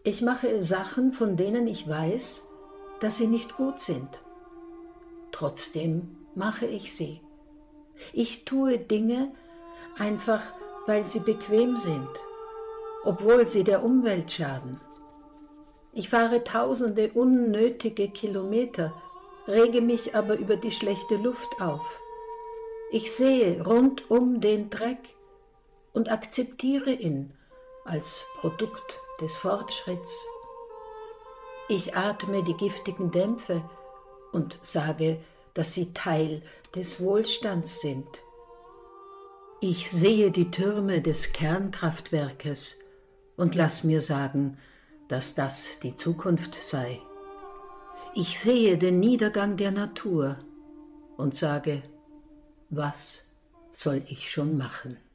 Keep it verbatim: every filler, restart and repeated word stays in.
Ich mache Sachen, von denen ich weiß, dass sie nicht gut sind. Trotzdem mache ich sie. Ich tue Dinge einfach, weil sie bequem sind, obwohl sie der Umwelt schaden. Ich fahre tausende unnötige Kilometer, rege mich aber über die schlechte Luft auf. Ich sehe rundum den Dreck und akzeptiere ihn als Produkt des Fortschritts. Ich atme die giftigen Dämpfe und sage, dass sie Teil des Wohlstands sind. Ich sehe die Türme des Kernkraftwerkes und lass mir sagen, dass das die Zukunft sei. Ich sehe den Niedergang der Natur und sage, was soll ich schon machen?